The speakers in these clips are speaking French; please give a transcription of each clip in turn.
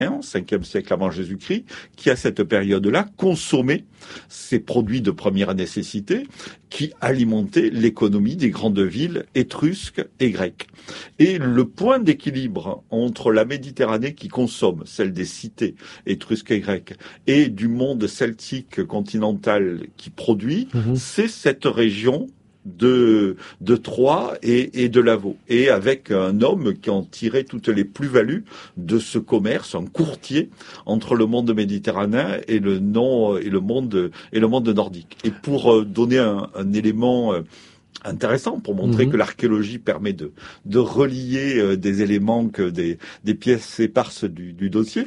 5e siècle avant Jésus-Christ, qui à cette période-là consommait ces produits de première nécessité qui alimentaient l'économie des grandes villes étrusques et grecques. Et le point d'équilibre entre la Méditerranée qui consomme, celle des cités étrusques et grecques, et du monde celtique continental qui produit, c'est cette région de Troie et de Lavaux, et avec un homme qui en tirait toutes les plus-values de ce commerce, un courtier entre le monde méditerranéen et le monde nordique. Et pour donner un élément intéressant, pour montrer que l'archéologie permet de relier des éléments que des pièces éparses du dossier.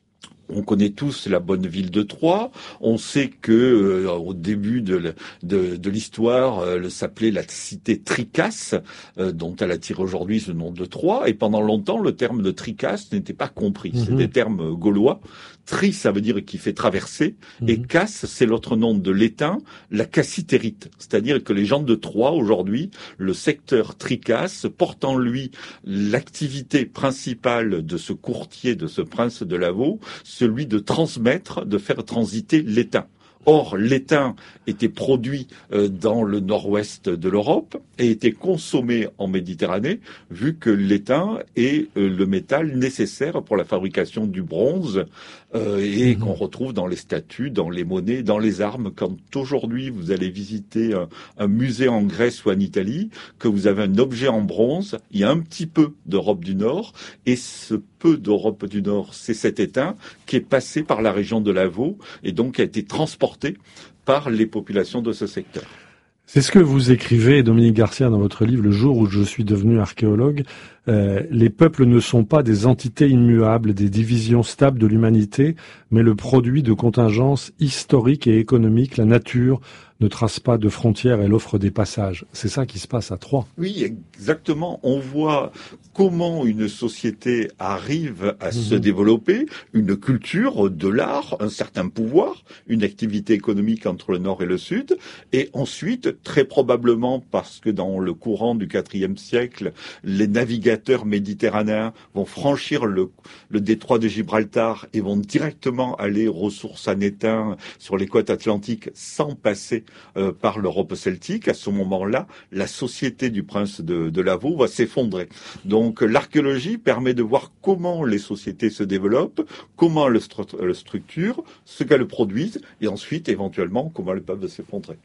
On connaît tous la bonne ville de Troie. On sait que au début de l'histoire, elle s'appelait la cité Tricasse, dont elle attire aujourd'hui ce nom de Troie. Et pendant longtemps, le terme de Tricasse n'était pas compris. C'est des termes gaulois. Tri, ça veut dire qui fait traverser, et casse, c'est l'autre nom de l'étain, la cassitérite. C'est-à-dire que les gens de Troie, aujourd'hui, le secteur Tricasse, porte en lui l'activité principale de ce courtier, de ce prince de Lavaux, celui de transmettre, de faire transiter l'étain. Or, l'étain était produit dans le nord-ouest de l'Europe et était consommé en Méditerranée, vu que l'étain est le métal nécessaire pour la fabrication du bronze et qu'on retrouve dans les statues, dans les monnaies, dans les armes. Quand aujourd'hui vous allez visiter un musée en Grèce ou en Italie, que vous avez un objet en bronze, il y a un petit peu d'Europe du Nord, et ce peu d'Europe du Nord, c'est cet étain qui est passé par la région de Lavaux et donc qui a été transporté par les populations de ce secteur. C'est ce que vous écrivez, Dominique Garcia, dans votre livre « Le jour où je suis devenu archéologue ». Les peuples ne sont pas des entités immuables, des divisions stables de l'humanité, mais le produit de contingences historiques et économiques. La nature ne trace pas de frontières, elle offre des passages. C'est ça qui se passe à Troyes. Oui, exactement. On voit comment une société arrive à se développer, une culture, de l'art, un certain pouvoir, une activité économique entre le Nord et le Sud, et ensuite, très probablement parce que dans le courant du IVe siècle, les navigateurs méditerranéens vont franchir le détroit de Gibraltar et vont directement aller aux sources en étain sur les côtes atlantiques sans passer par l'Europe celtique. À ce moment-là, la société du prince de Lavaux va s'effondrer. Donc l'archéologie permet de voir comment les sociétés se développent, comment elles le structurent, ce qu'elles produisent, et ensuite, éventuellement, comment elles peuvent s'effondrer.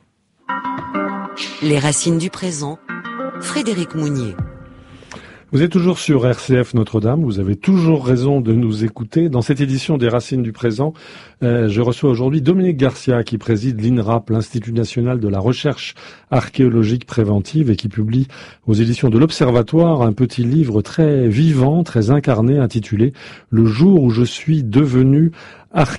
Les racines du présent, Frédéric Mounier. Vous êtes toujours sur RCF Notre-Dame, vous avez toujours raison de nous écouter. Dans cette édition des Racines du Présent, je reçois aujourd'hui Dominique Garcia qui préside l'INRAP, l'Institut National de la Recherche Archéologique Préventive, et qui publie aux éditions de l'Observatoire un petit livre très vivant, très incarné, intitulé « Le jour où je suis devenu archéologue ».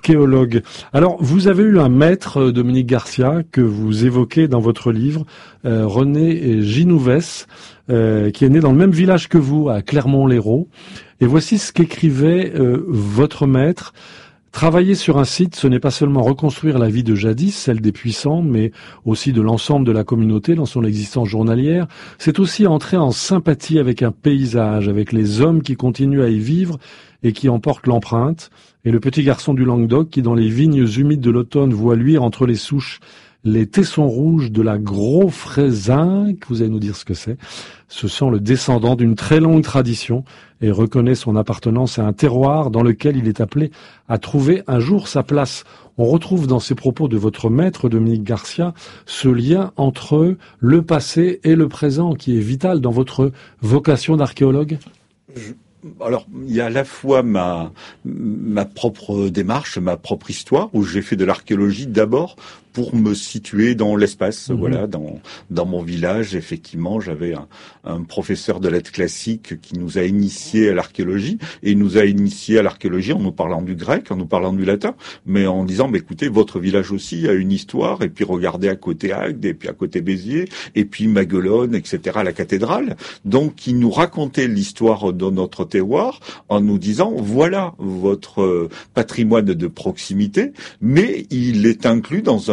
Alors, vous avez eu un maître, Dominique Garcia, que vous évoquez dans votre livre, René Ginouvès, qui est né dans le même village que vous, à Clermont-Lérault. Et voici ce qu'écrivait votre maître. Travailler sur un site, ce n'est pas seulement reconstruire la vie de jadis, celle des puissants, mais aussi de l'ensemble de la communauté dans son existence journalière. C'est aussi entrer en sympathie avec un paysage, avec les hommes qui continuent à y vivre et qui en portent l'empreinte. Et le petit garçon du Languedoc qui, dans les vignes humides de l'automne, voit luire entre les souches les tessons rouges de la Gros Fraisin, vous allez nous dire ce que c'est. Se sent le descendant d'une très longue tradition et reconnaît son appartenance à un terroir dans lequel il est appelé à trouver un jour sa place. On retrouve dans ces propos de votre maître, Dominique Garcia, ce lien entre le passé et le présent qui est vital dans votre vocation d'archéologue. Alors, il y a à la fois ma propre démarche, ma propre histoire, où j'ai fait de l'archéologie d'abord pour me situer dans l'espace. Voilà, dans mon village, effectivement, j'avais un professeur de lettres classiques qui nous a initiés à l'archéologie, et il nous a initiés à l'archéologie en nous parlant du grec, en nous parlant du latin, mais en disant, mais écoutez, votre village aussi a une histoire, et puis regardez à côté Agde, et puis à côté Béziers, et puis Maguelone, etc., la cathédrale. Donc, il nous racontait l'histoire de notre terroir en nous disant, voilà votre patrimoine de proximité, mais il est inclus dans un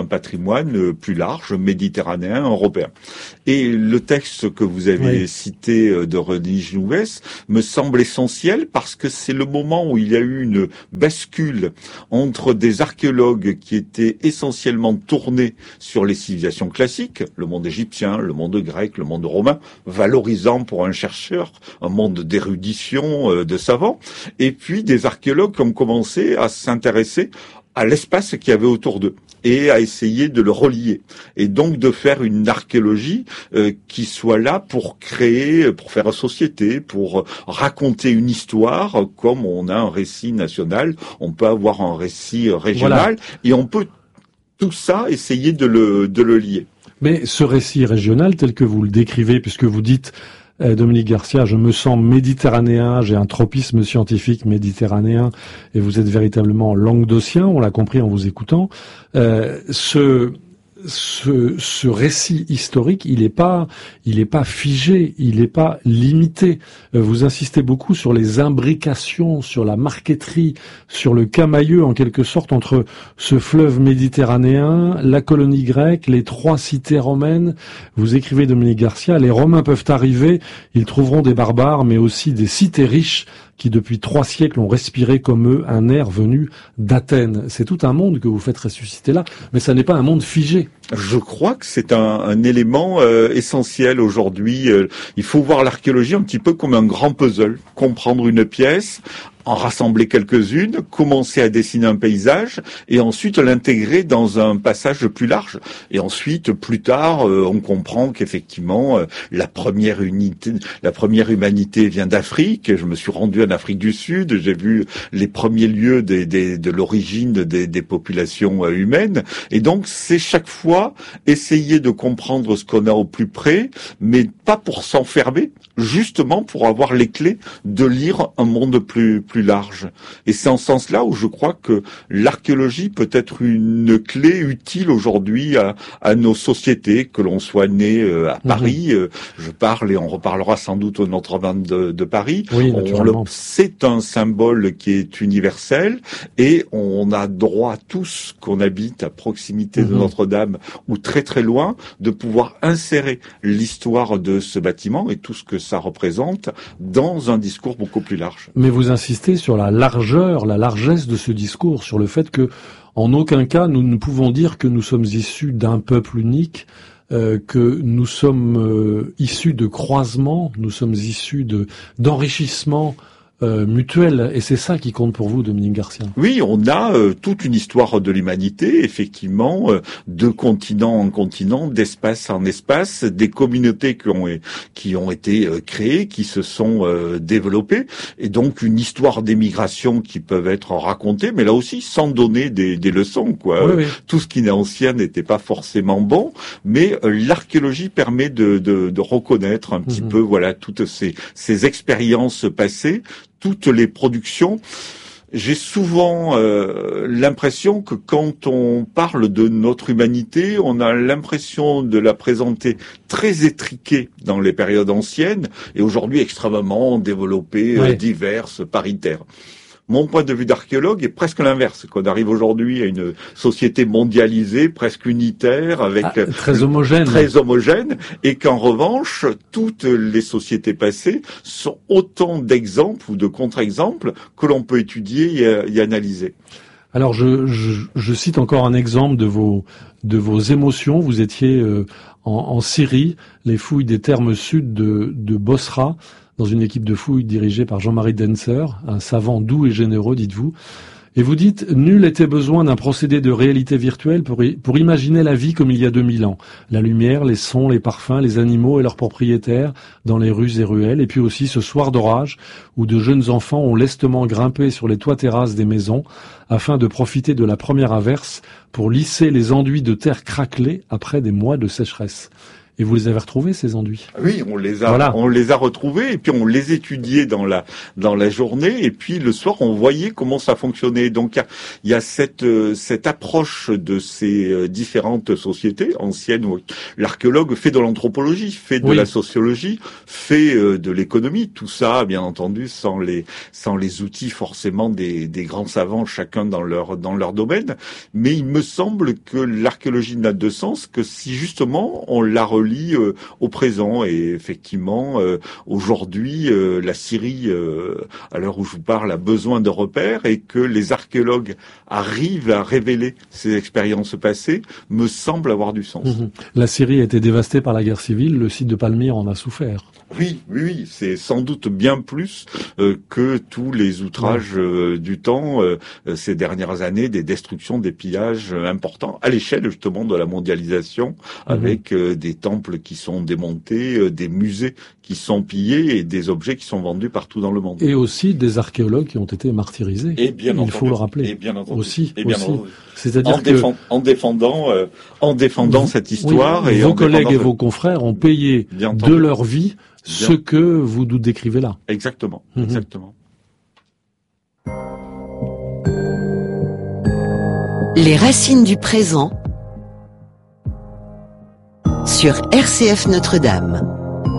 patrimoine plus large, méditerranéen, européen. Et le texte que vous avez cité de René Genouvès me semble essentiel parce que c'est le moment où il y a eu une bascule entre des archéologues qui étaient essentiellement tournés sur les civilisations classiques, le monde égyptien, le monde grec, le monde romain, valorisant pour un chercheur un monde d'érudition, de savants, et puis des archéologues qui ont commencé à s'intéresser à l'espace qu'il y avait autour d'eux et à essayer de le relier et donc de faire une archéologie qui soit là pour créer, pour faire société, pour raconter une histoire comme on a un récit national, on peut avoir un récit régional et on peut tout ça essayer de le lier. Mais ce récit régional tel que vous le décrivez, puisque vous dites Dominique Garcia, je me sens méditerranéen, j'ai un tropisme scientifique méditerranéen, et vous êtes véritablement languedocien, on l'a compris en vous écoutant. Ce récit historique, il est pas figé, il est pas limité. Vous insistez beaucoup sur les imbrications, sur la marqueterie, sur le camailleux en quelque sorte entre ce fleuve méditerranéen, la colonie grecque, les 3 cités romaines. Vous écrivez, Dominique Garcia, les Romains peuvent arriver, ils trouveront des barbares, mais aussi des cités riches qui depuis 3 siècles ont respiré comme eux un air venu d'Athènes. C'est tout un monde que vous faites ressusciter là, mais ça n'est pas un monde figé. Je crois que c'est un élément essentiel aujourd'hui. Il faut voir l'archéologie un petit peu comme un grand puzzle, comprendre une pièce, en rassembler quelques-unes, commencer à dessiner un paysage et ensuite l'intégrer dans un passage plus large. Et ensuite, plus tard, on comprend qu'effectivement, la première humanité vient d'Afrique. Je me suis rendu en Afrique du Sud, j'ai vu les premiers lieux de l'origine des populations humaines. Et donc, c'est chaque fois essayer de comprendre ce qu'on a au plus près, mais pas pour s'enfermer, justement pour avoir les clés de lire un monde plus large. Et c'est en ce sens-là où je crois que l'archéologie peut être une clé utile aujourd'hui à nos sociétés, que l'on soit né à Paris, je parle et on reparlera sans doute au Notre-Dame de Paris. Oui, c'est un symbole qui est universel et on a droit tous qu'on habite à proximité de Notre-Dame ou très très loin de pouvoir insérer l'histoire de ce bâtiment et tout ce que ça représente dans un discours beaucoup plus large. Mais vous insistez sur la largeur, la largesse de ce discours, sur le fait que, en aucun cas, nous ne pouvons dire que nous sommes issus d'un peuple unique, que nous sommes issus de croisements, nous sommes issus d'enrichissement mutuel, et c'est ça qui compte pour vous, Dominique Garcia. Oui, on a toute une histoire de l'humanité, effectivement, de continent en continent, d'espace en espace, des communautés qui ont été créées, qui se sont développées, et donc une histoire d'émigration qui peuvent être racontées, mais là aussi sans donner des leçons, quoi. Oui. Tout ce qui est ancien n'était pas forcément bon, mais l'archéologie permet de reconnaître un petit peu, voilà, toutes ces expériences passées, toutes les productions. J'ai souvent l'impression que quand on parle de notre humanité, on a l'impression de la présenter très étriquée dans les périodes anciennes et aujourd'hui extrêmement développée, diverse, paritaire. Mon point de vue d'archéologue est presque l'inverse. Qu'on arrive aujourd'hui à une société mondialisée, presque unitaire, avec très homogène, et qu'en revanche, toutes les sociétés passées sont autant d'exemples ou de contre-exemples que l'on peut étudier et analyser. Alors, je cite encore un exemple de vos émotions. Vous étiez en Syrie, les fouilles des thermes sud de Bosra, dans une équipe de fouilles dirigée par Jean-Marie Denser, un savant doux et généreux, dites-vous. Et vous dites, nul n'était besoin d'un procédé de réalité virtuelle pour imaginer la vie comme il y a 2000 ans. La lumière, les sons, les parfums, les animaux et leurs propriétaires dans les rues et ruelles. Et puis aussi ce soir d'orage où de jeunes enfants ont lestement grimpé sur les toits terrasses des maisons afin de profiter de la première averse pour lisser les enduits de terre craquelés après des mois de sécheresse. Et vous les avez retrouvés, ces enduits? Oui, on les a retrouvés et puis on les étudiait dans la journée et puis le soir on voyait comment ça fonctionnait. Donc il y a cette approche de ces différentes sociétés anciennes où l'archéologue fait de l'anthropologie, fait de la sociologie, fait de l'économie. Tout ça, bien entendu, sans les outils forcément des grands savants, chacun dans leur domaine. Mais il me semble que l'archéologie n'a de sens que si justement on la relie au présent. Et effectivement, aujourd'hui, la Syrie, à l'heure où je vous parle, a besoin de repères et que les archéologues arrivent à révéler ces expériences passées me semble avoir du sens. La Syrie a été dévastée par la guerre civile, le site de Palmyre en a souffert. Oui, c'est sans doute bien plus que tous les outrages du temps ces dernières années, des destructions, des pillages importants à l'échelle justement de la mondialisation, avec des temples qui sont démontés, des musées qui sont pillés et des objets qui sont vendus partout dans le monde. Et aussi des archéologues qui ont été martyrisés. Et bien il entendu, faut le rappeler. Et bien entendu. Aussi. Entendu. C'est-à-dire en défendant cette histoire. Et vos collègues et vos confrères ont payé de leur vie ce que vous nous décrivez là. Exactement. Les racines du présent sur RCF Notre-Dame.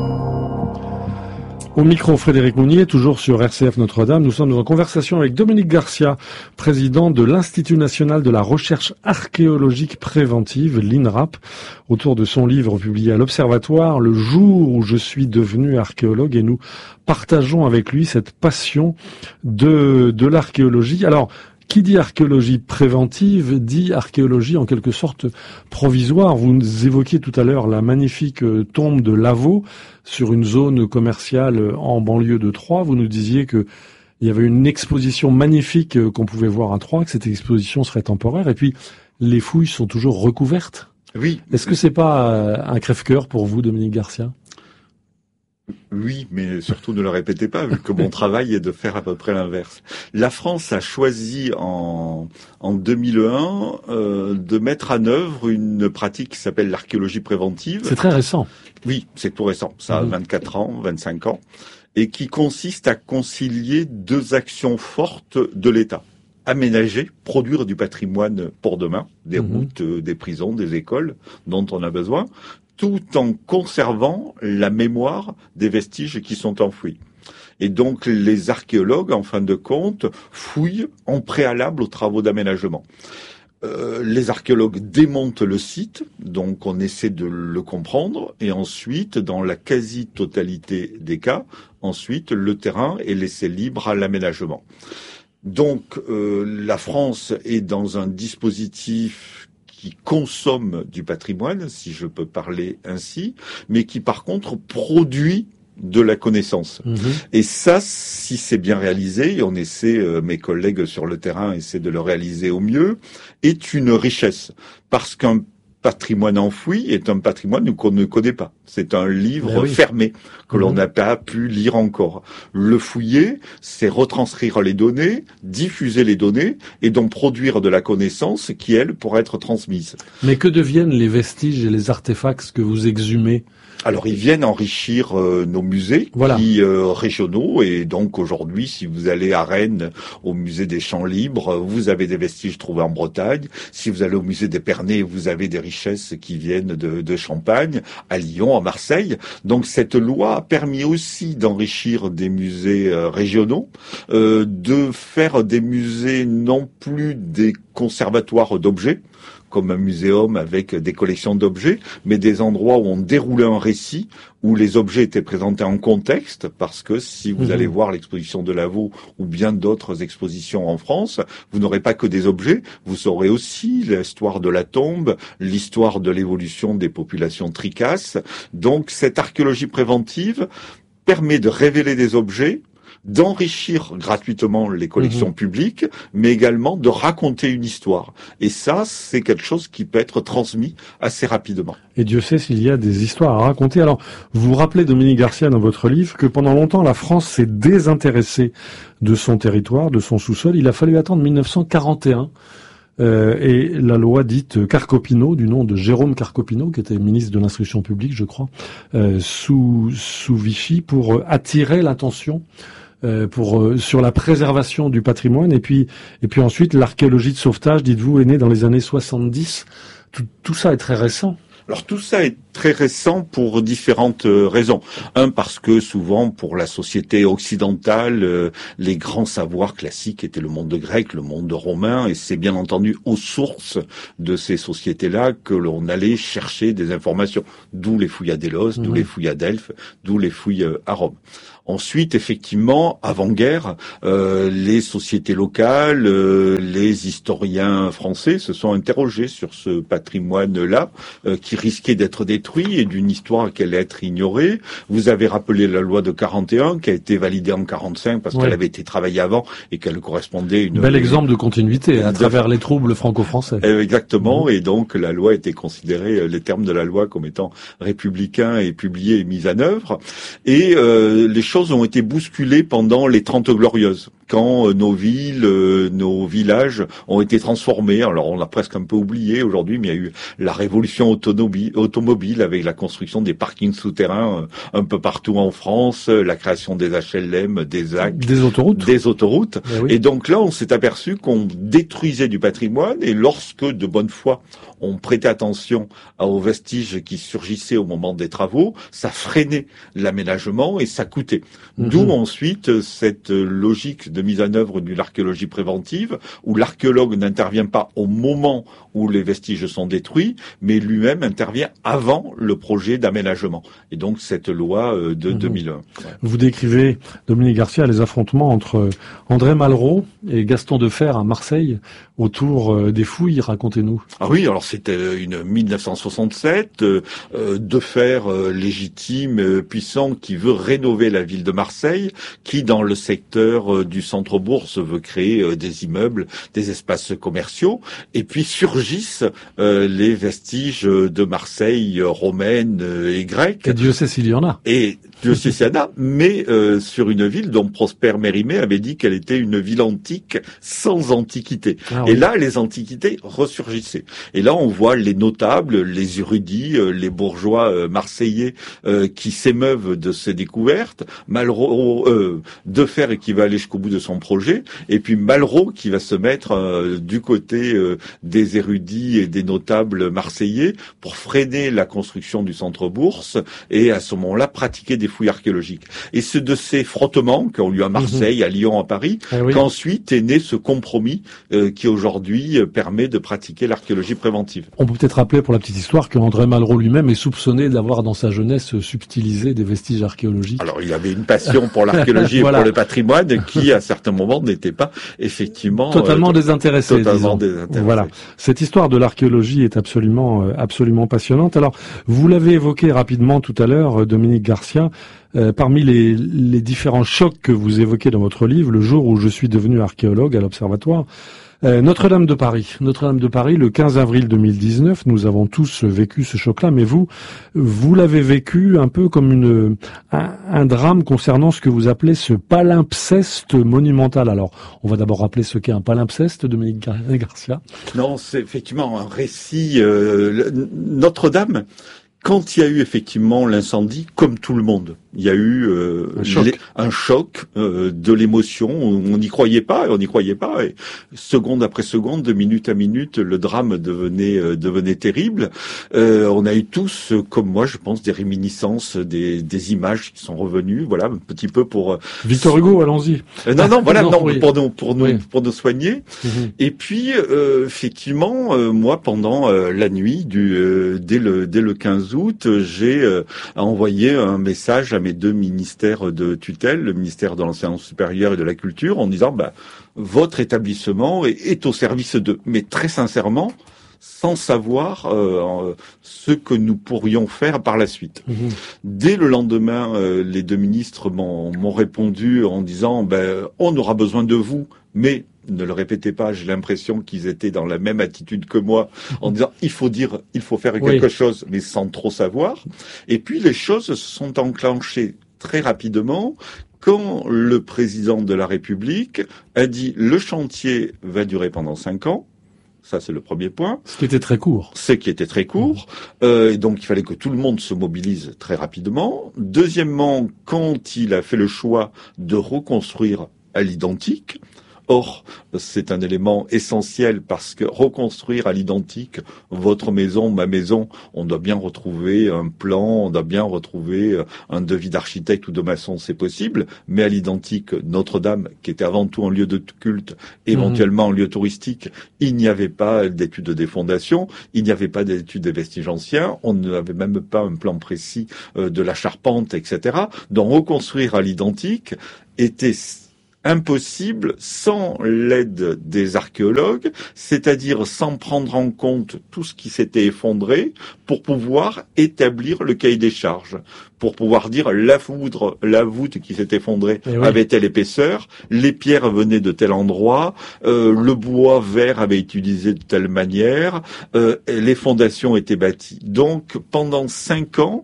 Au micro, Frédéric Mounier, toujours sur RCF Notre-Dame. Nous sommes en conversation avec Dominique Garcia, président de l'Institut national de la recherche archéologique préventive, l'INRAP, autour de son livre publié à l'Observatoire, Le jour où je suis devenu archéologue, et nous partageons avec lui cette passion de l'archéologie. Alors, qui dit archéologie préventive dit archéologie en quelque sorte provisoire. Vous évoquiez tout à l'heure la magnifique tombe de Lavaux sur une zone commerciale en banlieue de Troyes. Vous nous disiez que il y avait une exposition magnifique qu'on pouvait voir à Troyes, que cette exposition serait temporaire. Et puis les fouilles sont toujours recouvertes. Oui. Est-ce que c'est pas un crève-cœur pour vous, Dominique Garcia ? Oui, mais surtout ne le répétez pas, vu que mon travail est de faire à peu près l'inverse. La France a choisi en 2001 de mettre en œuvre une pratique qui s'appelle l'archéologie préventive. C'est très récent. Oui, c'est tout récent. Ça a 24 ans, 25 ans. Et qui consiste à concilier deux actions fortes de l'État. Aménager, produire du patrimoine pour demain, des routes, des prisons, des écoles dont on a besoin, tout en conservant la mémoire des vestiges qui sont enfouis. Et donc les archéologues, en fin de compte, fouillent en préalable aux travaux d'aménagement. Les archéologues démontent le site, donc on essaie de le comprendre, et ensuite, dans la quasi-totalité des cas, ensuite le terrain est laissé libre à l'aménagement. Donc la France est dans un dispositif qui consomme du patrimoine, si je peux parler ainsi, mais qui par contre produit de la connaissance. Et ça, si c'est bien réalisé, et on essaie, mes collègues sur le terrain essaient de le réaliser au mieux, est une richesse. Parce qu'un patrimoine enfoui est un patrimoine qu'on ne connaît pas. C'est un livre fermé que l'on n'a pas pu lire encore. Le fouiller, c'est retranscrire les données, diffuser les données et donc produire de la connaissance qui, elle, pourra être transmise. Mais que deviennent les vestiges et les artefacts que vous exhumez ? Alors, ils viennent enrichir nos musées régionaux. Et donc, aujourd'hui, si vous allez à Rennes, au musée des Champs Libres, vous avez des vestiges trouvés en Bretagne. Si vous allez au musée d'Épernay, vous avez des richesses qui viennent de Champagne, à Lyon, à Marseille. Donc, cette loi a permis aussi d'enrichir des musées régionaux, de faire des musées non plus des conservatoires d'objets, comme un muséum avec des collections d'objets, mais des endroits où on déroulait un récit, où les objets étaient présentés en contexte, parce que si vous allez voir l'exposition de Lavaux ou bien d'autres expositions en France, vous n'aurez pas que des objets, vous aurez aussi l'histoire de la tombe, l'histoire de l'évolution des populations tricasses. Donc cette archéologie préventive permet de révéler des objets, d'enrichir gratuitement les collections publiques, mais également de raconter une histoire. Et ça, c'est quelque chose qui peut être transmis assez rapidement. Et Dieu sait s'il y a des histoires à raconter. Alors, vous rappelez, Dominique Garcia, dans votre livre, que pendant longtemps, la France s'est désintéressée de son territoire, de son sous-sol. Il a fallu attendre 1941 et la loi dite Carcopino, du nom de Jérôme Carcopino, qui était ministre de l'Instruction publique, je crois, sous Vichy, pour attirer l'attention sur la préservation du patrimoine. Et puis ensuite, l'archéologie de sauvetage, dites-vous, est née dans les années 70. Tout ça est très récent. Alors tout ça est très récent pour différentes raisons. Un, parce que souvent pour la société occidentale, les grands savoirs classiques étaient le monde grec, le monde romain, et c'est bien entendu aux sources de ces sociétés-là que l'on allait chercher des informations. D'où les fouilles à Délos, d'où les fouilles à Delphes, d'où les fouilles à Rome. Ensuite, effectivement, avant-guerre, les sociétés locales, les historiens français se sont interrogés sur ce patrimoine-là, qui risquait d'être détruit et d'une histoire qui allait être ignorée. Vous avez rappelé la loi de 41 qui a été validée en 45 parce qu'elle avait été travaillée avant et qu'elle correspondait à une... Bel exemple de continuité à travers les troubles franco-français. Exactement, et donc la loi était considérée, les termes de la loi comme étant républicains et publiés et mis en œuvre. Et les choses ont été bousculées pendant les 30 Glorieuses, quand nos villes, nos villages ont été transformés. Alors on l'a presque un peu oublié aujourd'hui, mais il y a eu la révolution automobile avec la construction des parkings souterrains un peu partout en France, la création des HLM, des ZAC, des autoroutes. Oui. Et donc là, on s'est aperçu qu'on détruisait du patrimoine, et lorsque de bonne foi on prêtait attention aux vestiges qui surgissaient au moment des travaux, ça freinait l'aménagement et ça coûtait. D'où ensuite cette logique de mise en œuvre de l'archéologie préventive, où l'archéologue n'intervient pas au moment où les vestiges sont détruits, mais lui-même intervient avant le projet d'aménagement. Et donc cette loi de 2001. Ouais. Vous décrivez, Dominique Garcia, les affrontements entre André Malraux et Gaston Defferre à Marseille autour des fouilles. Racontez-nous. Ah oui, alors c'était une 1967, Defferre légitime, puissant, qui veut rénover la ville de Marseille, qui dans le secteur du centre-bourg veut créer des immeubles, des espaces commerciaux, et puis surgissent les vestiges de Marseille romaine et grecque. Et Dieu sait s'il y en a. Et Dieu sait s'il y en a, mais sur une ville dont Prosper Mérimée avait dit qu'elle était une ville antique sans antiquité. Ah, et là, les antiquités ressurgissaient. Et là, on voit les notables, les érudits, les bourgeois marseillais qui s'émeuvent de ces découvertes. Malraux, Defferre qui va aller jusqu'au bout de son projet, et puis Malraux qui va se mettre du côté des érudits et des notables marseillais pour freiner la construction du centre-bourse et à ce moment-là pratiquer des fouilles archéologiques. Et c'est de ces frottements qui ont lieu à Marseille, à Lyon, à Paris, qu'ensuite est né ce compromis qui aujourd'hui permet de pratiquer l'archéologie préventive. On peut peut-être rappeler pour la petite histoire que André Malraux lui-même est soupçonné d'avoir dans sa jeunesse subtilisé des vestiges archéologiques. Alors il avait une passion pour l'archéologie et pour le patrimoine qui à certains moments n'était pas effectivement totalement désintéressé. Totalement désintéressé. Voilà. Cette histoire de l'archéologie est absolument passionnante. Alors vous l'avez évoqué rapidement tout à l'heure, Dominique Garcia. Parmi les différents chocs que vous évoquez dans votre livre, le jour où je suis devenu archéologue à l'Observatoire, Notre-Dame de Paris, le 15 avril 2019, nous avons tous vécu ce choc-là, mais vous l'avez vécu un peu comme un drame concernant ce que vous appelez ce palimpseste monumental. Alors, on va d'abord rappeler ce qu'est un palimpseste, Dominique Garcia. Non, c'est effectivement un récit. Notre-Dame, quand il y a eu effectivement l'incendie, comme tout le monde, il y a eu un choc de l'émotion. On n'y croyait pas, et seconde après seconde, de minute à minute, le drame devenait terrible. On a eu tous, comme moi, je pense, des réminiscences, des images qui sont revenues. Voilà, un petit peu pour Victor Hugo, allons-y. Pour nous soigner. Et puis, effectivement, moi, pendant la nuit dès le 15 août, j'ai envoyé un message à mes deux ministères de tutelle, le ministère de l'Enseignement supérieur et de la Culture, en disant votre établissement est au service d'eux. Mais très sincèrement, sans savoir ce que nous pourrions faire par la suite. Dès le lendemain, les deux ministres m'ont répondu en disant on aura besoin de vous, mais ne le répétez pas, j'ai l'impression qu'ils étaient dans la même attitude que moi, en disant il faut faire quelque chose, mais sans trop savoir. Et puis les choses se sont enclenchées très rapidement quand le président de la République a dit le chantier va durer pendant 5 ans. Ça, c'est le premier point. Ce qui était très court. Ce qui était très court. Et donc, il fallait que tout le monde se mobilise très rapidement. Deuxièmement, quand il a fait le choix de reconstruire à l'identique, or, c'est un élément essentiel parce que reconstruire à l'identique votre maison, ma maison, on doit bien retrouver un plan, on doit bien retrouver un devis d'architecte ou de maçon, c'est possible, mais à l'identique, Notre-Dame, qui était avant tout un lieu de culte, éventuellement un lieu touristique, il n'y avait pas d'études des fondations, il n'y avait pas d'études des vestiges anciens, on n'avait même pas un plan précis de la charpente, etc. Donc reconstruire à l'identique était impossible sans l'aide des archéologues, c'est-à-dire sans prendre en compte tout ce qui s'était effondré pour pouvoir établir le cahier des charges, pour pouvoir dire la voûte qui s'est effondrée avait telle épaisseur, les pierres venaient de tel endroit, le bois vert avait été utilisé de telle manière, les fondations étaient bâties. Donc pendant 5 ans,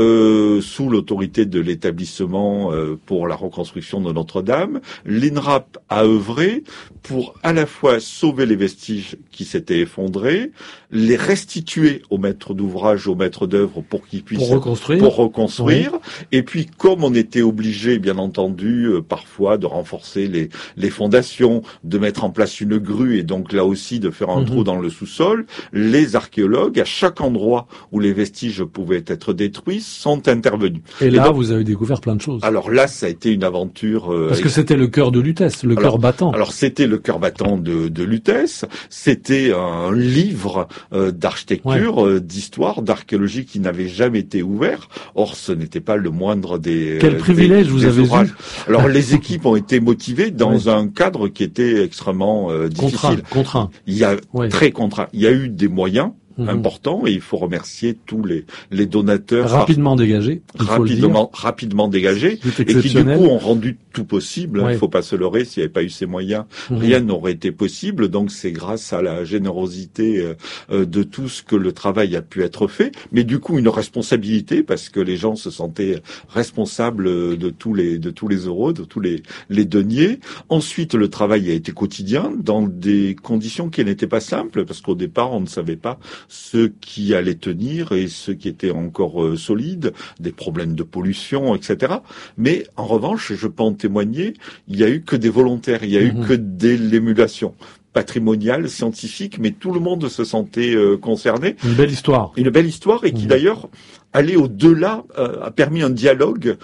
sous l'autorité de l'établissement pour la reconstruction de Notre-Dame, l'INRAP a œuvré pour à la fois sauver les vestiges qui s'étaient effondrés, les restituer aux maîtres d'ouvrage, aux maîtres d'œuvre pour qu'ils puissent reconstruire. Et puis, comme on était obligé, bien entendu, parfois de renforcer les fondations, de mettre en place une grue et donc là aussi de faire un trou dans le sous-sol, les archéologues, à chaque endroit où les vestiges pouvaient être détruits, sont intervenus. Et là, donc, vous avez découvert plein de choses. Alors là, ça a été une aventure... Parce que c'était le cœur de Lutèce, le cœur battant. Alors c'était le cœur battant de Lutèce, c'était un livre d'architecture, d'histoire, d'archéologie qui n'avait jamais été ouvert. Or, ce n'était pas le moindre des... Quel privilège vous avez eu. Alors les équipes ont été motivées dans un cadre qui était extrêmement difficile. Contraint. Très contraint. Il y a eu des moyens important et il faut remercier tous les donateurs rapidement dégagés, rapidement dégagés et qui du coup ont rendu tout possible. Il ne faut pas se leurrer, s'il n'y avait pas eu ces moyens, rien n'aurait été possible. Donc c'est grâce à la générosité de tous que le travail a pu être fait. Mais du coup une responsabilité parce que les gens se sentaient responsables de tous les euros, de tous les deniers. Ensuite le travail a été quotidien dans des conditions qui n'étaient pas simples parce qu'au départ on ne savait pas ce qui allait tenir et ce qui était encore solide, des problèmes de pollution, etc. Mais en revanche, je peux en témoigner, il n'y a eu que des volontaires, il n'y a eu que de l'émulation patrimoniale, scientifique, mais tout le monde se sentait concerné. Une belle histoire. Une belle histoire et qui d'ailleurs allait au-delà, a permis un dialogue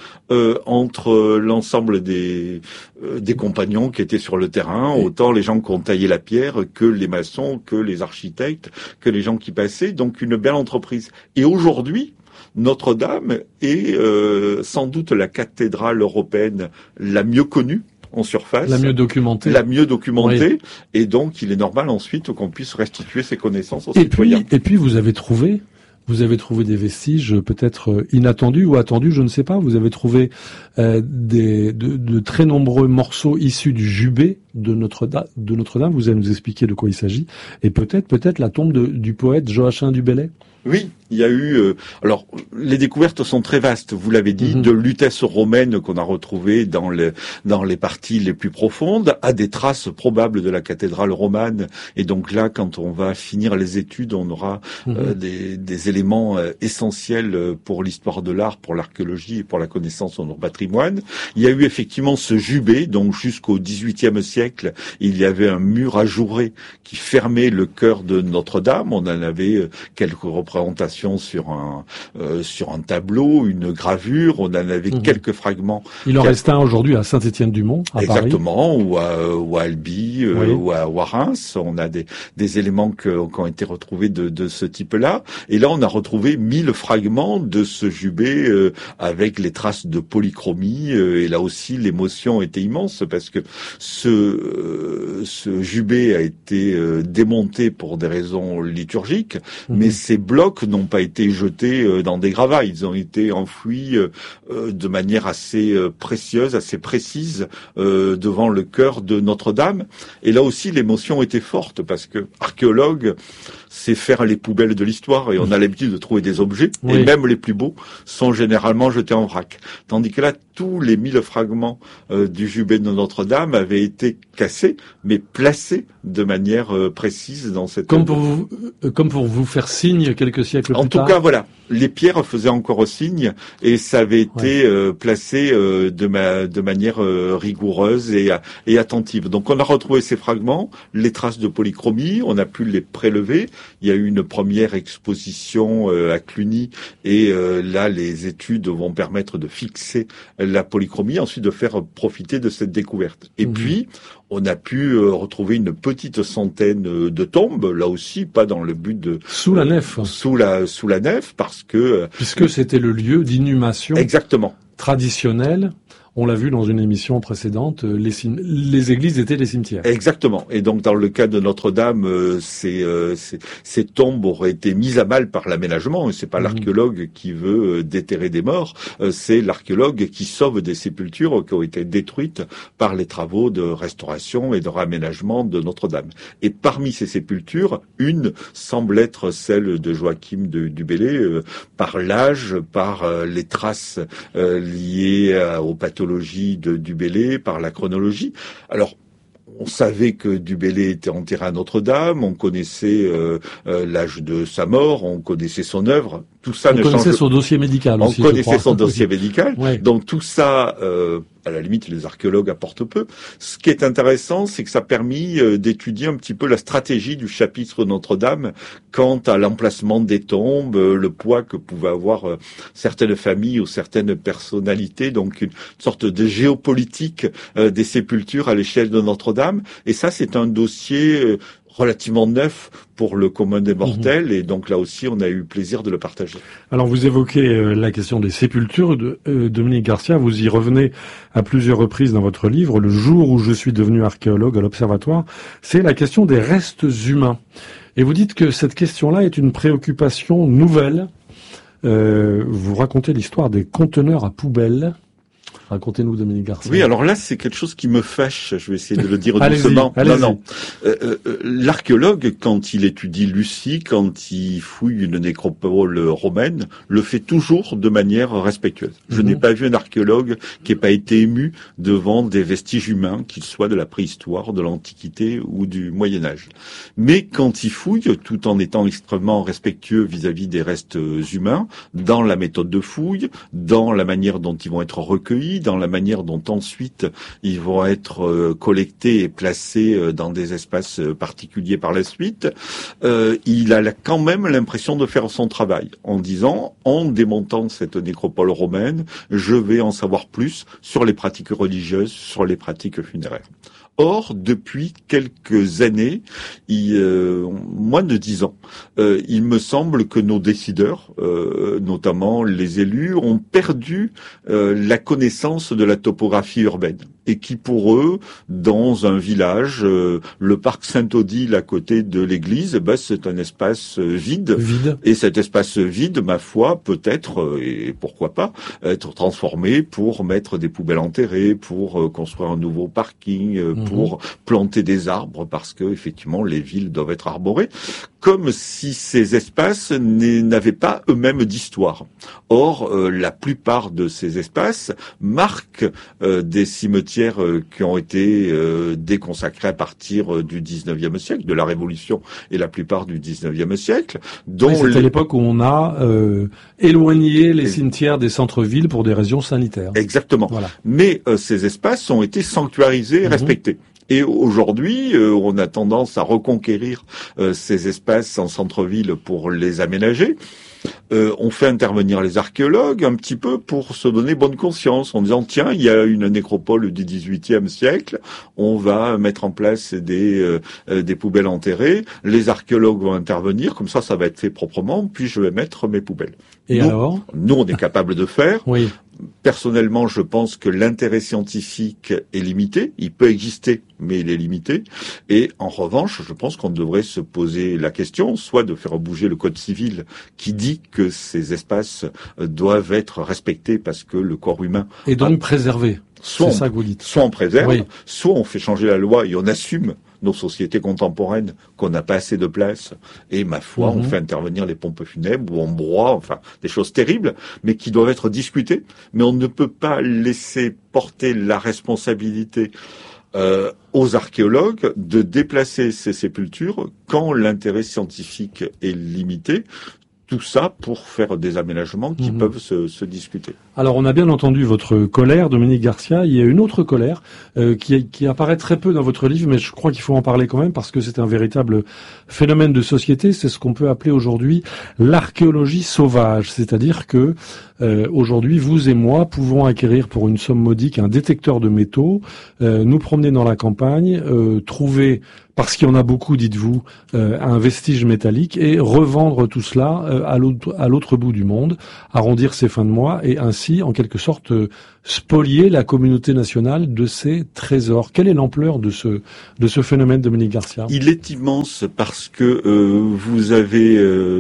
entre l'ensemble des compagnons qui étaient sur le terrain, autant les gens qui ont taillé la pierre que les maçons, que les architectes, que les gens qui passaient. Donc une belle entreprise. Et aujourd'hui, Notre-Dame est sans doute la cathédrale européenne la mieux connue en surface. La mieux documentée. Oui. Et donc il est normal ensuite qu'on puisse restituer ces connaissances aux citoyens. Et puis vous avez trouvé des vestiges peut-être inattendus ou attendus, je ne sais pas. Vous avez trouvé de très nombreux morceaux issus du jubé de Notre-Dame. Vous allez nous expliquer de quoi il s'agit. Et peut-être la tombe du poète Joachim du Bellay. Oui, il y a eu... alors, les découvertes sont très vastes, vous l'avez dit, de Lutèce romaine qu'on a retrouvée dans les parties les plus profondes, à des traces probables de la cathédrale romane. Et donc là, quand on va finir les études, on aura des éléments essentiels pour l'histoire de l'art, pour l'archéologie et pour la connaissance de notre patrimoine. Il y a eu effectivement ce jubé, donc jusqu'au XVIIIe siècle, il y avait un mur ajouré qui fermait le chœur de Notre-Dame. On en avait quelques représentations sur un tableau, une gravure, on en avait quelques fragments. Il en reste un aujourd'hui à Saint-Étienne-du-Mont, à Paris. Exactement, ou à Albi, ou à Reims. On a des éléments qui ont été retrouvés de ce type-là. Et là, on a retrouvé 1000 fragments de ce jubé avec les traces de polychromie. Et là aussi, l'émotion était immense parce que ce jubé a été démonté pour des raisons liturgiques, mais ces blocs n'ont pas été jetés dans des gravats, ils ont été enfouis de manière assez précieuse, assez précise devant le chœur de Notre-Dame. Et là aussi, l'émotion était forte parce que archéologue, c'est faire les poubelles de l'histoire et on a l'habitude de trouver des objets et même les plus beaux sont généralement jetés en vrac. Tandis que là, tous les 1000 fragments du jubé de Notre-Dame avaient été cassés, mais placés de manière précise dans cette... Comme pour vous faire signe quelques siècles plus tard. En tout cas, voilà, les pierres faisaient encore signe, et ça avait été placé de manière rigoureuse et attentive. Donc on a retrouvé ces fragments, les traces de polychromie, on a pu les prélever. Il y a eu une première exposition à Cluny, et là les études vont permettre de fixer la polychromie, ensuite de faire profiter de cette découverte. Et puis, on a pu retrouver une petite centaine de tombes, là aussi, pas dans le but de... Sous la nef. Sous la nef, parce que... Puisque c'était le lieu d'inhumation. Exactement. Traditionnelle. On l'a vu dans une émission précédente, les églises étaient des cimetières. Exactement. Et donc, dans le cas de Notre-Dame, ces tombes auraient été mises à mal par l'aménagement. Et c'est pas l'archéologue qui veut déterrer des morts, c'est l'archéologue qui sauve des sépultures qui ont été détruites par les travaux de restauration et de réaménagement de Notre-Dame. Et parmi ces sépultures, une semble être celle de Joachim du Bellay, par l'âge, par les traces liées aux pathologies du Bellay, par la chronologie. Alors, on savait que du Bellay était enterré à Notre-Dame, on connaissait l'âge de sa mort, on connaissait son œuvre. Tout ça on connaissait son dossier médical aussi. On connaissait son dossier médical. Ouais. Donc tout ça, à la limite, les archéologues apportent peu. Ce qui est intéressant, c'est que ça a permis d'étudier un petit peu la stratégie du chapitre Notre-Dame quant à l'emplacement des tombes, le poids que pouvaient avoir certaines familles ou certaines personnalités. Donc une sorte de géopolitique des sépultures à l'échelle de Notre-Dame. Et ça, c'est un dossier relativement neuf pour le commun des mortels, et donc là aussi on a eu plaisir de le partager. Alors vous évoquez la question des sépultures, Dominique Garcia, vous y revenez à plusieurs reprises dans votre livre, Le jour où je suis devenu archéologue à l'Observatoire, c'est la question des restes humains. Et vous dites que cette question-là est une préoccupation nouvelle. Vous racontez l'histoire des conteneurs à poubelles. Racontez-nous, Dominique Garcia. Oui, alors là, c'est quelque chose qui me fâche. Je vais essayer de le dire doucement. Non. L'archéologue, quand il étudie Lucie, quand il fouille une nécropole romaine, le fait toujours de manière respectueuse. Je n'ai pas vu un archéologue qui n'ait pas été ému devant des vestiges humains, qu'ils soient de la préhistoire, de l'Antiquité ou du Moyen-Âge. Mais quand il fouille, tout en étant extrêmement respectueux vis-à-vis des restes humains, dans la méthode de fouille, dans la manière dont ils vont être recueillis, dans la manière dont ensuite ils vont être collectés et placés dans des espaces particuliers par la suite, il a quand même l'impression de faire son travail en disant, en démontant cette nécropole romaine, je vais en savoir plus sur les pratiques religieuses, sur les pratiques funéraires. Or, depuis quelques années, moins de 10 ans, il me semble que nos décideurs, notamment les élus, ont perdu la connaissance de la topographie urbaine. Et qui pour eux, dans un village, le parc Saint-Odile à côté de l'église, c'est un espace vide. Et cet espace vide, ma foi, peut-être, et pourquoi pas, être transformé pour mettre des poubelles enterrées, pour construire un nouveau parking, pour planter des arbres, parce que effectivement les villes doivent être arborées, comme si ces espaces n'avaient pas eux-mêmes d'histoire. Or, la plupart de ces espaces marquent des cimetières qui ont été déconsacrés à partir du 19e siècle, de la Révolution et la plupart du 19e siècle. C'est à l'époque où on a éloigné les cimetières des centres-villes pour des raisons sanitaires. Exactement. Voilà. Mais ces espaces ont été sanctuarisés et respectés. Et aujourd'hui, on a tendance à reconquérir ces espaces en centre-ville pour les aménager. On fait intervenir les archéologues un petit peu pour se donner bonne conscience en disant tiens, il y a une nécropole du XVIIIe siècle, on va mettre en place des poubelles enterrées, les archéologues vont intervenir, comme ça va être fait proprement, puis je vais mettre mes poubelles. Et alors ? Nous, on est capable de faire. Oui. Personnellement, je pense que l'intérêt scientifique est limité. Il peut exister, mais il est limité. Et en revanche, je pense qu'on devrait se poser la question, soit de faire bouger le code civil qui dit que ces espaces doivent être respectés parce que le corps humain... Et donc préservés. C'est ça que vous dites. Soit on préserve, soit on fait changer la loi et on assume nos sociétés contemporaines qu'on n'a pas assez de place. Et ma foi, on fait intervenir les pompes funèbres ou on broie, enfin des choses terribles, mais qui doivent être discutées. Mais on ne peut pas laisser porter la responsabilité aux archéologues de déplacer ces sépultures quand l'intérêt scientifique est limité. Tout ça pour faire des aménagements qui peuvent se discuter. Alors on a bien entendu votre colère, Dominique Garcia. Il y a une autre colère qui apparaît très peu dans votre livre, mais je crois qu'il faut en parler quand même parce que c'est un véritable phénomène de société. C'est ce qu'on peut appeler aujourd'hui l'archéologie sauvage, c'est-à-dire que aujourd'hui vous et moi pouvons acquérir pour une somme modique un détecteur de métaux, nous promener dans la campagne, trouver, parce qu'il y en a beaucoup, dites-vous, un vestige métallique et revendre tout cela à l'autre bout du monde, arrondir ses fins de mois et ainsi, en quelque sorte, spolier la communauté nationale de ses trésors. Quelle est l'ampleur de ce phénomène, Dominique Garcia? Il est immense parce que vous avez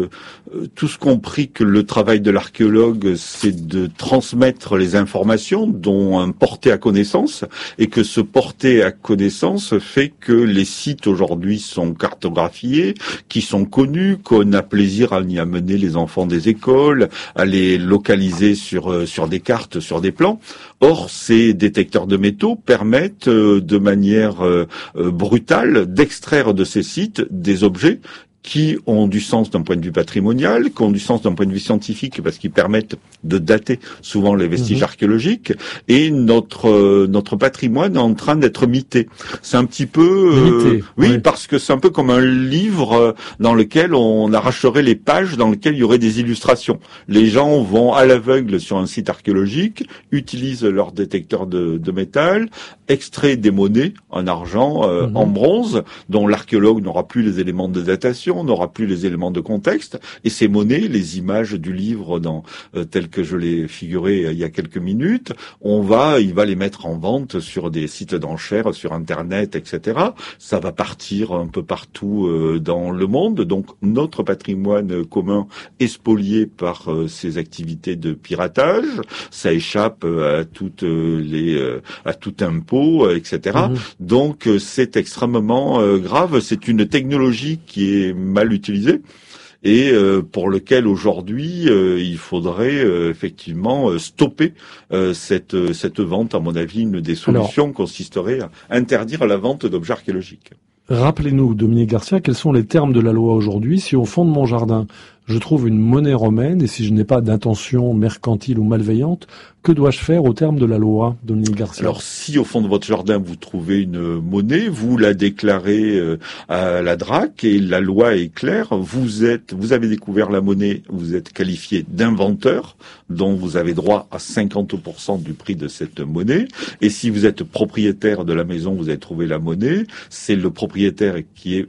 tous compris que le travail de l'archéologue, c'est de transmettre les informations dont un porter à connaissance, et que ce porter à connaissance fait que les sites aujourd'hui sont cartographiés, qui sont connus, qu'on a plaisir à y amener les enfants des écoles, à les localiser sur des cartes, sur des plans. Or, ces détecteurs de métaux permettent de manière brutale d'extraire de ces sites des objets qui ont du sens d'un point de vue patrimonial, qui ont du sens d'un point de vue scientifique, parce qu'ils permettent de dater souvent les vestiges archéologiques, et notre patrimoine est en train d'être mité. C'est un petit peu... oui, parce que c'est un peu comme un livre dans lequel on arracherait les pages, dans lequel il y aurait des illustrations. Les gens vont à l'aveugle sur un site archéologique, utilisent leur détecteur de métal, extraient des monnaies en argent, en bronze, dont l'archéologue n'aura plus les éléments de datation, on n'aura plus les éléments de contexte, et ces monnaies, les images du livre tel que je l'ai figuré il y a quelques minutes, il va les mettre en vente sur des sites d'enchères, sur Internet, etc. Ça va partir un peu partout dans le monde, donc notre patrimoine commun est spolié par ces activités de piratage, ça échappe à tout impôt, etc. Donc c'est extrêmement grave, c'est une technologie qui est mal utilisé et pour lequel aujourd'hui il faudrait effectivement stopper cette vente. À mon avis, une des solutions consisterait à interdire la vente d'objets archéologiques. Rappelez-nous, Dominique Garcia, quels sont les termes de la loi aujourd'hui si au fond de mon jardin je trouve une monnaie romaine et si je n'ai pas d'intention mercantile ou malveillante, que dois-je faire au terme de la loi, Dominique Garcia? Alors, si au fond de votre jardin vous trouvez une monnaie, vous la déclarez à la DRAC et la loi est claire. Vous avez découvert la monnaie, vous êtes qualifié d'inventeur, dont vous avez droit à 50% du prix de cette monnaie. Et si vous êtes propriétaire de la maison, vous avez trouvé la monnaie, c'est le propriétaire qui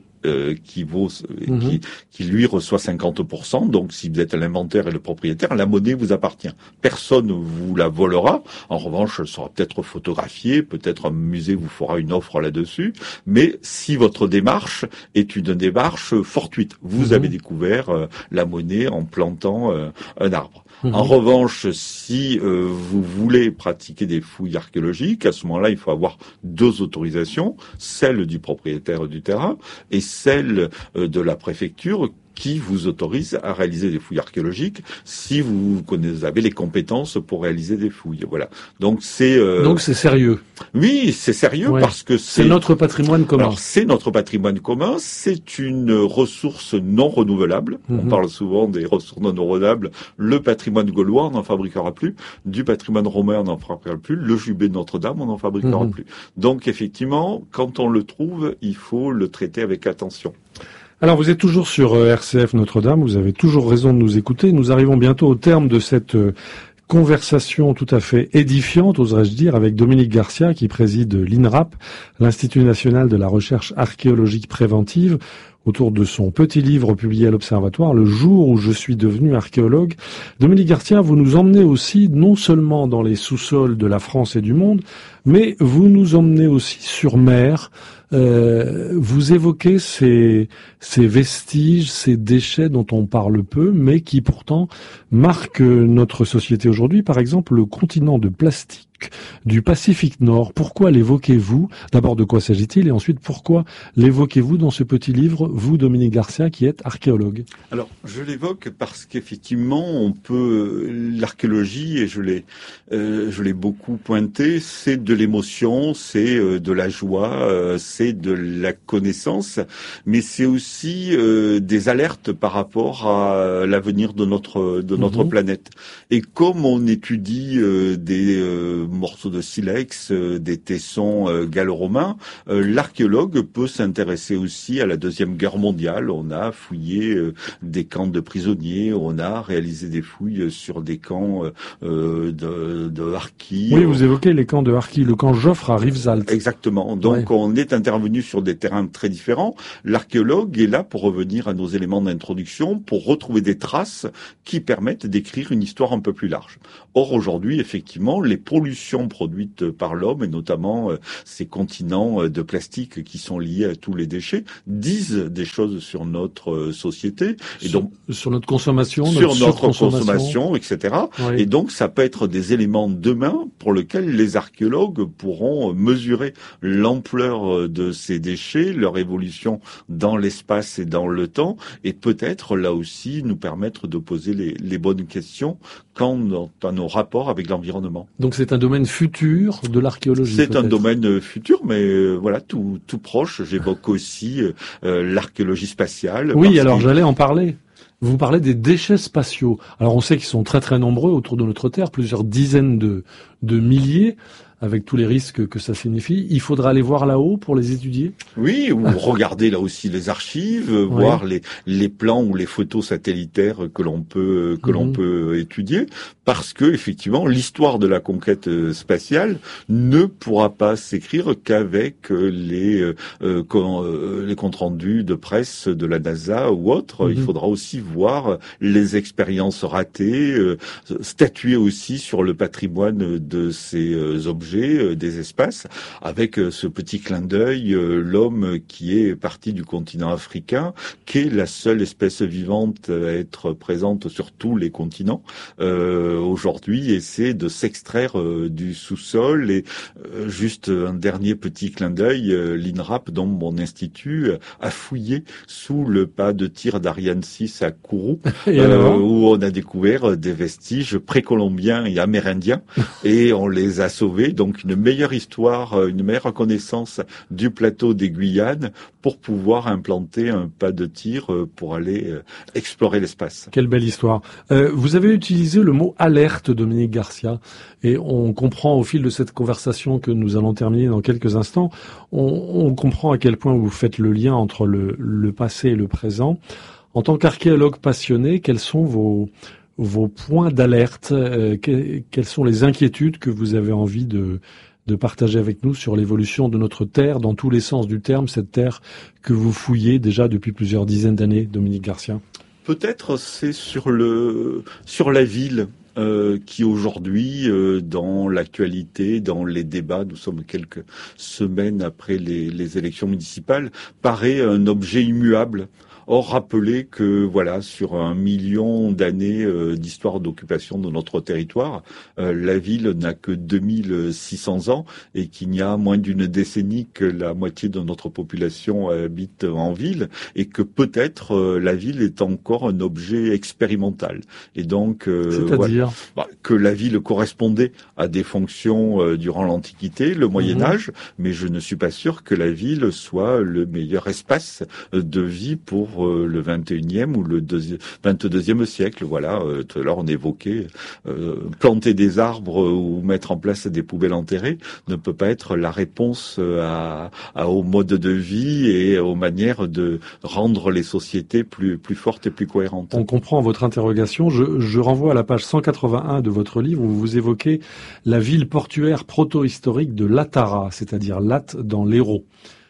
lui reçoit 50%. Donc, si vous êtes l'inventeur et le propriétaire, la monnaie vous appartient. Personne vous la volera. En revanche, elle sera peut-être photographiée, peut-être un musée vous fera une offre là-dessus. Mais si votre démarche est une démarche fortuite, vous avez découvert la monnaie en plantant un arbre. En revanche, si vous voulez pratiquer des fouilles archéologiques, à ce moment-là, il faut avoir deux autorisations, celle du propriétaire du terrain et celle de la préfecture qui vous autorise à réaliser des fouilles archéologiques si vous avez les compétences pour réaliser des fouilles. Voilà. Donc c'est sérieux. Oui, c'est sérieux parce que c'est notre patrimoine commun. Alors c'est notre patrimoine commun, c'est une ressource non renouvelable. On parle souvent des ressources non renouvelables. Le patrimoine gaulois, on n'en fabriquera plus. Du patrimoine romain, on n'en fabriquera plus. Le jubé de Notre-Dame, on n'en fabriquera plus. Donc effectivement, quand on le trouve, il faut le traiter avec attention. Alors vous êtes toujours sur RCF Notre-Dame, vous avez toujours raison de nous écouter. Nous arrivons bientôt au terme de cette conversation tout à fait édifiante, oserais-je dire, avec Dominique Garcia qui préside l'INRAP, l'Institut national de la recherche archéologique préventive, autour de son petit livre publié à l'Observatoire, Le jour où je suis devenu archéologue. Dominique Garcia, vous nous emmenez aussi non seulement dans les sous-sols de la France et du monde, mais vous nous emmenez aussi sur mer. Vous évoquez ces vestiges, ces déchets dont on parle peu, mais qui pourtant marquent notre société aujourd'hui. Par exemple, le continent de plastique du Pacifique Nord. Pourquoi l'évoquez-vous? D'abord, de quoi s'agit-il? Et ensuite, pourquoi l'évoquez-vous dans ce petit livre, vous, Dominique Garcia, qui êtes archéologue? Alors, je l'évoque parce qu'effectivement, on peut l'archéologie, et je l'ai beaucoup pointé, c'est de l'émotion, c'est de la joie, c'est de la connaissance, mais c'est aussi des alertes par rapport à l'avenir de notre planète. Et comme on étudie des morceaux de silex, des tessons gallo-romains, l'archéologue peut s'intéresser aussi à la Deuxième Guerre mondiale. On a fouillé des camps de prisonniers, on a réalisé des fouilles sur des camps de harkis. Oui, vous évoquez les camps de harkis, le camp Joffre à Rivesaltes. Exactement. Donc on est intervenu sur des terrains très différents. L'archéologue est là pour revenir à nos éléments d'introduction, pour retrouver des traces qui permettent d'écrire une histoire un peu plus large. Or aujourd'hui, effectivement, les pollutions produites par l'homme, et notamment ces continents de plastique qui sont liés à tous les déchets, disent des choses sur notre société. Et donc, sur notre consommation, sur notre consommation, etc. Oui. Et donc, ça peut être des éléments demain pour lesquels les archéologues pourront mesurer l'ampleur de ces déchets, leur évolution dans l'espace et dans le temps, et peut-être là aussi nous permettre de poser les bonnes questions quant à nos rapports avec l'environnement. Donc c'est un domaine futur de l'archéologie. C'est un domaine futur, mais voilà, tout proche. J'évoque aussi l'archéologie spatiale. Oui, alors j'allais en parler. Vous parlez des déchets spatiaux. Alors on sait qu'ils sont très très nombreux autour de notre Terre, plusieurs dizaines de milliers, avec tous les risques que ça signifie. Il faudra aller voir là-haut pour les étudier? Oui, ou regarder là aussi les archives, voir les plans ou les photos satellitaires que l'on peut étudier, parce que effectivement l'histoire de la conquête spatiale ne pourra pas s'écrire qu'avec les comptes rendus de presse de la NASA ou autre. Il faudra aussi voir les expériences ratées, statuer aussi sur le patrimoine de ces objets, des espaces, avec ce petit clin d'œil, l'homme qui est parti du continent africain, qui est la seule espèce vivante à être présente sur tous les continents aujourd'hui, essaie de s'extraire du sous-sol. Et juste un dernier petit clin d'œil, l'INRAP, dont mon institut, a fouillé sous le pas de tir d'Ariane 6 à Kourou, où on a découvert des vestiges précolombiens et amérindiens, et on les a sauvés. Donc une meilleure histoire, une meilleure connaissance du plateau des Guyanes pour pouvoir implanter un pas de tir pour aller explorer l'espace. Quelle belle histoire. Vous avez utilisé le mot alerte, Dominique Garcia, et on comprend au fil de cette conversation que nous allons terminer dans quelques instants, on comprend à quel point vous faites le lien entre le passé et le présent. En tant qu'archéologue passionné, quels sont vos points d'alerte, quelles sont les inquiétudes que vous avez envie de partager avec nous sur l'évolution de notre Terre, dans tous les sens du terme, cette Terre que vous fouillez déjà depuis plusieurs dizaines d'années, Dominique Garcia? Peut-être c'est sur la ville. Qui aujourd'hui, dans l'actualité, dans les débats, nous sommes quelques semaines après les élections municipales, paraît un objet immuable. Or, rappelez que voilà, sur 1 million d'années d'histoire d'occupation de notre territoire, la ville n'a que 2600 ans et qu'il y a moins d'une décennie que la moitié de notre population habite en ville, et que peut-être la ville est encore un objet expérimental. Et donc, c'est-à-dire que la ville correspondait à des fonctions durant l'Antiquité, le Moyen-Âge, mais je ne suis pas sûr que la ville soit le meilleur espace de vie pour le 21e ou le 22e siècle. Voilà, tout à l'heure on évoquait planter des arbres ou mettre en place des poubelles enterrées ne peut pas être la réponse au mode de vie et aux manières de rendre les sociétés plus fortes et plus cohérentes. On comprend votre interrogation. Je renvoie à la page 181 de votre livre où vous évoquez la ville portuaire proto-historique de Latara, c'est-à-dire Latte dans l'Hérault.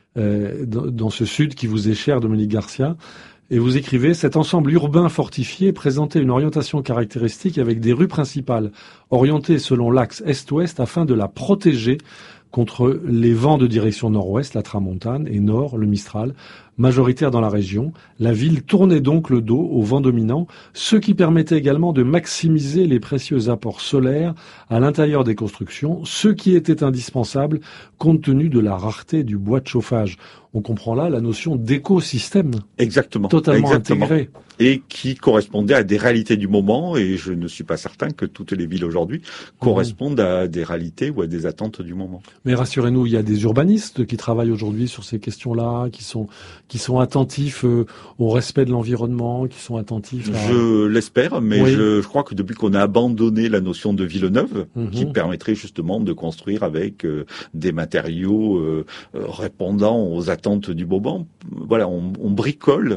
Dans ce sud qui vous est cher, Dominique Garcia. Et vous écrivez, cet ensemble urbain fortifié présentait une orientation caractéristique avec des rues principales, orientées selon l'axe est-ouest afin de la protéger contre les vents de direction nord-ouest, la tramontane, et nord, le mistral, majoritaire dans la région. La ville tournait donc le dos au vent dominant, ce qui permettait également de maximiser les précieux apports solaires à l'intérieur des constructions, ce qui était indispensable compte tenu de la rareté du bois de chauffage. On comprend là la notion d'écosystème. Exactement. Totalement intégré. Et qui correspondait à des réalités du moment, et je ne suis pas certain que toutes les villes aujourd'hui correspondent à des réalités ou à des attentes du moment. Mais rassurez-nous, il y a des urbanistes qui travaillent aujourd'hui sur ces questions-là, qui sont attentifs au respect de l'environnement, qui sont attentifs à... Je l'espère, mais oui. je crois que depuis qu'on a abandonné la notion de ville neuve, qui permettrait justement de construire avec des matériaux répondant aux attentes du moment, voilà, on bricole,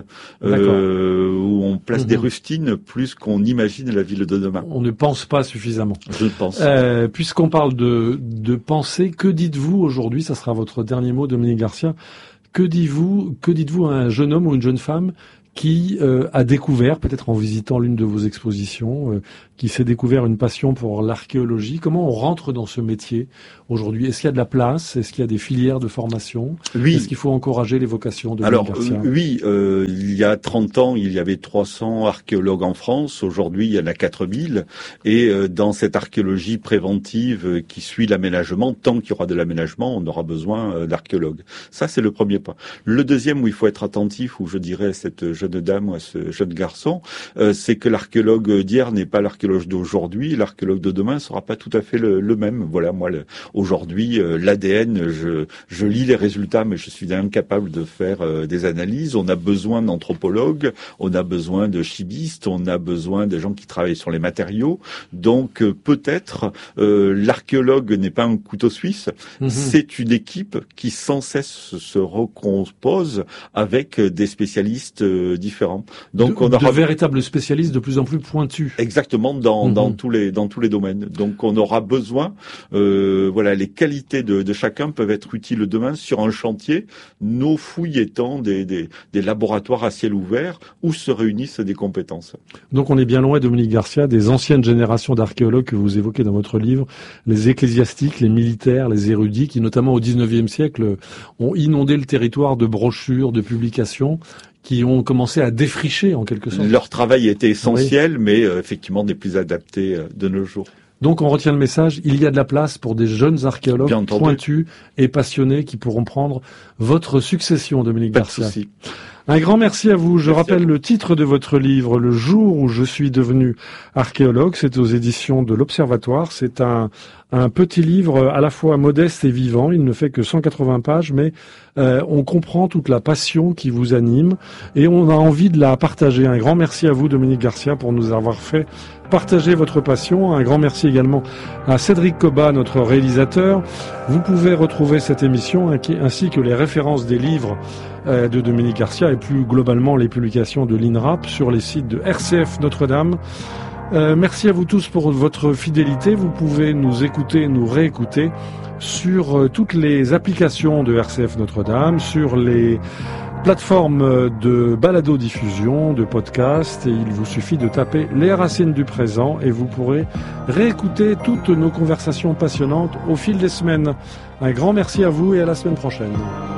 où on place des rustines plus qu'on imagine la ville de demain. On ne pense pas suffisamment. Je pense. Puisqu'on parle de pensée, que dites-vous aujourd'hui, ça sera votre dernier mot, Dominique Garcia, que dites-vous à un jeune homme ou une jeune femme qui a découvert, peut-être en visitant l'une de vos expositions, qui s'est découvert une passion pour l'archéologie? Comment on rentre dans ce métier aujourd'hui? Est-ce qu'il y a de la place? Est-ce qu'il y a des filières de formation? Oui. Est-ce qu'il faut encourager les vocations de Garcia? Oui, il y a 30 ans, il y avait 300 archéologues en France. Aujourd'hui, il y en a 4000. Et dans cette archéologie préventive qui suit l'aménagement, tant qu'il y aura de l'aménagement, on aura besoin d'archéologues. Ça, c'est le premier point. Le deuxième où il faut être attentif, où je dirais cette jeune dame ou à ce jeune garçon, c'est que l'archéologue d'hier n'est pas l'archéologue d'aujourd'hui. L'archéologue de demain sera pas tout à fait le même. Voilà, moi, aujourd'hui, l'ADN, je lis les résultats, mais je suis incapable de faire des analyses. On a besoin d'anthropologues, on a besoin de chimistes, on a besoin de gens qui travaillent sur les matériaux. Donc, peut-être, l'archéologue n'est pas un couteau suisse. C'est une équipe qui sans cesse se recompose avec des spécialistes différents. Donc, on aura de véritables spécialistes de plus en plus pointus. Exactement, dans tous les domaines. Donc, on aura besoin, voilà, les qualités de chacun peuvent être utiles demain sur un chantier. Nos fouilles étant des laboratoires à ciel ouvert où se réunissent des compétences. Donc, on est bien loin, Dominique Garcia, des anciennes générations d'archéologues que vous évoquez dans votre livre, les ecclésiastiques, les militaires, les érudits, qui notamment au XIXe siècle ont inondé le territoire de brochures, de publications, qui ont commencé à défricher en quelque sorte. Leur travail était essentiel, mais effectivement n'est plus adapté de nos jours. Donc on retient le message, il y a de la place pour des jeunes archéologues pointus et passionnés qui pourront prendre votre succession, Dominique Garcia. Pas de souci. Un grand merci à vous. Je rappelle le titre de votre livre, Le jour où je suis devenu archéologue. C'est aux éditions de l'Observatoire. C'est un petit livre à la fois modeste et vivant. Il ne fait que 180 pages, mais on comprend toute la passion qui vous anime et on a envie de la partager. Un grand merci à vous, Dominique Garcia, pour nous avoir fait partager votre passion. Un grand merci également à Cédric Cobat, notre réalisateur. Vous pouvez retrouver cette émission ainsi que les références des livres de Dominique Garcia et plus globalement les publications de l'INRAP sur les sites de RCF Notre-Dame. Merci à vous tous pour votre fidélité. Vous pouvez nous écouter, nous réécouter sur toutes les applications de RCF Notre-Dame, sur les plateformes de balado-diffusion, de podcast, et il vous suffit de taper Les Racines du Présent et vous pourrez réécouter toutes nos conversations passionnantes au fil des semaines. Un grand merci à vous et à la semaine prochaine.